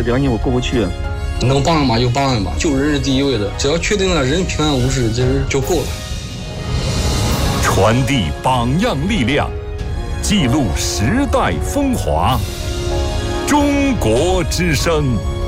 这个任务过不去。 能帮一把就帮一把，救人是第一位的，只要确定了人平安无事，这就够了。 传递榜样力量，记录时代风华。中国之声。